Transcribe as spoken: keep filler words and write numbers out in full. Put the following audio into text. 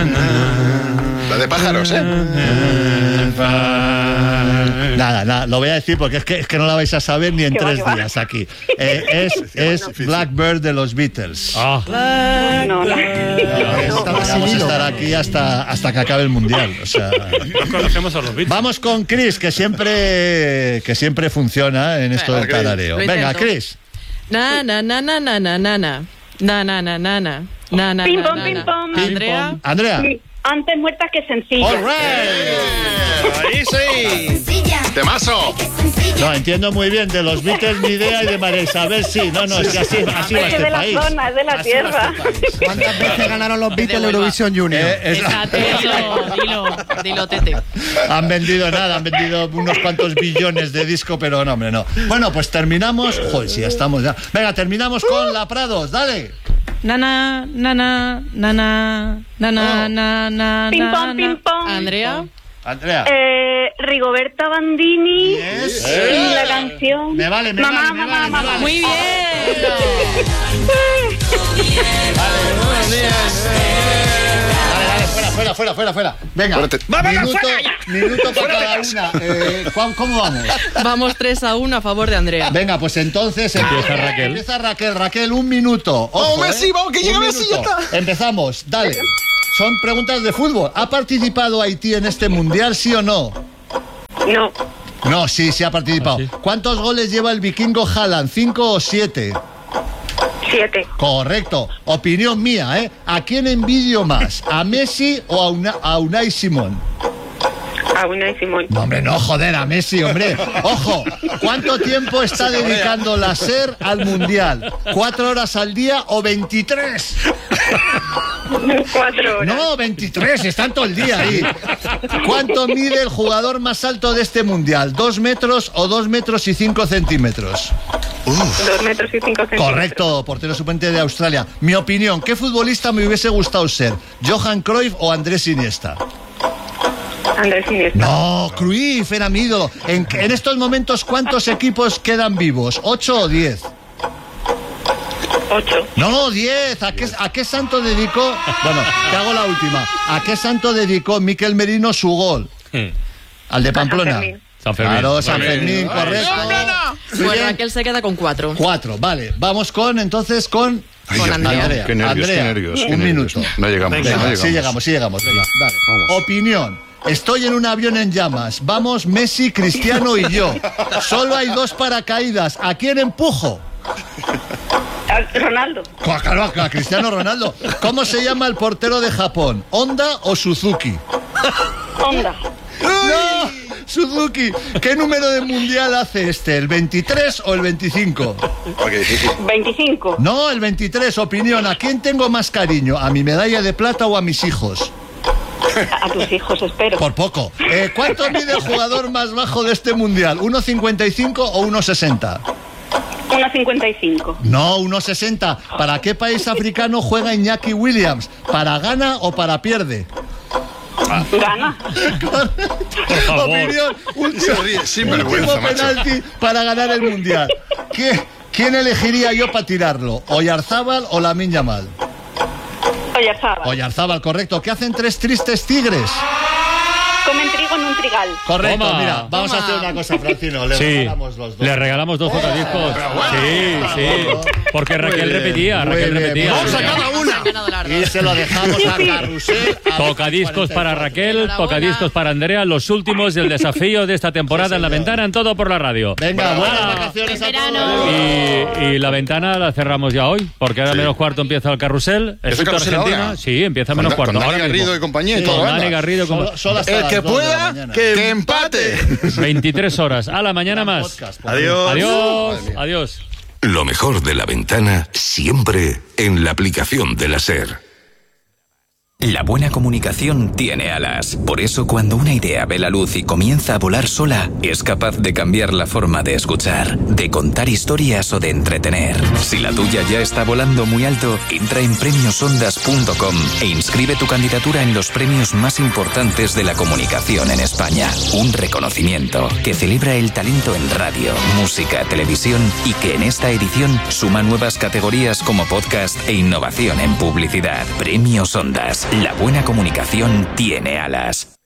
La de pájaros, ¿eh? Nada, nada, lo voy a decir porque es que, es que no la vais a saber ni en tres días aquí. Eh, es es Blackbird de los Beatles. Oh. No, no. No, esta- vamos a estar aquí hasta, hasta que acabe el Mundial. O sea, No conocemos a los Beatles. vamos con Chris, que siempre, que siempre funciona en esto del tarareo. Lo Venga, intento. Chris. Na, na, na, na, na, na, na, na. Na, na, na, na, na. Na, na, Pim, na, pom, na, pim, na. pom. Andrea. Andrea. Sí, antes muertas que sencillas. All right. Ahí sí. ¡Temazo! No, entiendo muy bien de los Beatles ni idea y de María Isabel sí. No, no, es que así, así va Es este de la país. zona, es de la Así va tierra. este país. ¿Cuántas veces ganaron los Beatles Eurovisión Junior? Eh, es- Exacto, dilo, dilo, dilo, Tete. Han vendido nada, han vendido unos cuantos billones de disco, pero no, hombre, no. Bueno, pues terminamos. Joder, si ya estamos ya. Venga, terminamos con La Prados, dale. Na, na, na, na, na, na, na, na, na, na, Pim, na, pom, na. pim, pom. Andrea. Andrea. Eh, Rigoberta Bandini. Yes. Y la canción. Me vale, me mamá, vale, me mamá, vale, me mamá. vale. Muy bien. Dale, dale, fuera, fuera, fuera, fuera, fuera. Venga, Fuerte. minuto, minuto para cada una. Eh, Juan, ¿cómo vamos? Vamos tres a uno a favor de Andrea. Venga, pues entonces Empieza Raquel. Empieza Raquel, Raquel, un minuto. Ojo, ¡Vamos, Messi, ¿eh? vamos, que llega Un Messi, ya minuto. está! Empezamos, dale. Son preguntas de fútbol. ¿Ha participado Haití en este mundial, sí o no? No, No, sí, sí ha participado. Ah, sí. ¿Cuántos goles lleva el vikingo Haaland? ¿Cinco o siete? siete. Correcto. Opinión mía, ¿eh? ¿A quién envidio más? ¿A Messi o a, Una- a Unai Simón? A Unai Simón. No, hombre, no, joder, a Messi, hombre. Ojo, ¿cuánto tiempo está dedicando la SER al Mundial? ¿Cuatro horas al día o veintitrés? Cuatro horas. No, veintitrés, están todo el día ahí. ¿Cuánto mide el jugador más alto de este Mundial? ¿Dos metros o dos metros y cinco centímetros? Dos metros y cinco centímetros. Correcto, portero suplente de Australia. Mi opinión, ¿qué futbolista me hubiese gustado ser? ¿Johan Cruyff o Andrés Iniesta? Andrés Iniesta. No, Cruyff era mi ídolo. En, en estos momentos, ¿cuántos equipos quedan vivos? ¿Ocho o diez? Ocho. No, diez. ¿A qué, ¿A qué santo dedicó? Bueno, te hago la última. ¿A qué santo dedicó Miquel Merino su gol? ¿Al de Pamplona? Fermín. San Fermín. Claro, San Fermín, correcto. Muy Pues bien. Raquel se queda con cuatro. Cuatro, vale. Vamos con, entonces, con... Ay, Con Dios mío, Andrea. Qué nervios, Andrea, qué nervios. qué un nervios. minuto. No llegamos, Venga, no llegamos. sí llegamos, sí llegamos. Venga, dale. Vamos. Opinión. Estoy en un avión en llamas. Vamos Messi, Cristiano y yo. Solo hay dos paracaídas. ¿A quién empujo? A Ronaldo. Claro, a Cristiano Ronaldo. ¿Cómo se llama el portero de Japón? ¿Honda o Suzuki? Honda. ¡No! Suzuki. ¿Qué número de mundial hace este? ¿El veintitrés o el veinticinco? Qué difícil. veinticinco. No, el veintitrés. Opinión. ¿A quién tengo más cariño? ¿A mi medalla de plata o a mis hijos? A tus hijos, espero. Por poco. Eh, ¿Cuánto mide el jugador más bajo de este mundial? ¿uno cincuenta y cinco o uno sesenta? uno cincuenta y cinco. No, uno sesenta. ¿Para qué país africano juega Iñaki Williams? ¿Para gana o para pierde? Gana. Por favor. Opinión. Último, Se ríe, sin vergüenza, último macho. penalti para ganar el mundial. ¿Qué- ¿Quién elegiría yo para tirarlo? ¿Oyarzábal o Lamine Yamal? Oyarzábal. Oyarzábal, correcto. ¿Qué hacen tres tristes tigres? Comen trigo en un trigal. Correcto, Toma. mira, vamos Toma. a hacer una cosa, Francino. Le Sí, regalamos los dos. le regalamos dos tocadiscos. Sí, sí. Porque Raquel bien, repetía, muy Raquel bien, repetía. muy Vamos a bien. cada una. Han ganado las Y dos. se lo dejamos a Carrusel. a Tocadiscos para Raquel, Enhorabuena. tocadiscos para Andrea, los últimos del desafío de esta temporada en La Ventana, en Todo por la Radio. Venga, buenas Ah. vacaciones a Verano. todos. Y, y La Ventana la cerramos ya hoy, porque ahora menos cuarto empieza el carrusel. ¿Es el Fútbol carrusel Argentina. ahora? Sí, empieza Con- menos cuarto. con Dani ahora mismo. Garrido y compañía y Sí, todo. Con venga. Dani Garrido. como- Solo, solo hasta El las que dos de la pueda, mañana. que empate. veintitrés horas. A la mañana más. Podcast, por Adiós. Adiós. Madre mía. Adiós. Lo mejor de La Ventana siempre en la aplicación de la SER. La buena comunicación tiene alas. Por eso, cuando una idea ve la luz y comienza a volar sola, es capaz de cambiar la forma de escuchar, de contar historias o de entretener. Si la tuya ya está volando muy alto, entra en premios ondas punto com e inscribe tu candidatura en los premios más importantes de la comunicación en España. Un reconocimiento que celebra el talento en radio, música, televisión y que en esta edición suma nuevas categorías como podcast e innovación en publicidad. Premios Ondas. La buena comunicación tiene alas.